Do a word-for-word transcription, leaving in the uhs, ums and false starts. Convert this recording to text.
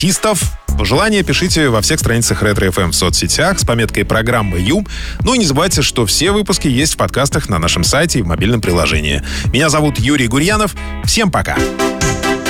артистов. Пожелания пишите во всех страницах Ретро эф эм в соцсетях с пометкой «Программа Ю». Ну и не забывайте, что все выпуски есть в подкастах на нашем сайте и в мобильном приложении. Меня зовут Юрий Гурьянов. Всем пока!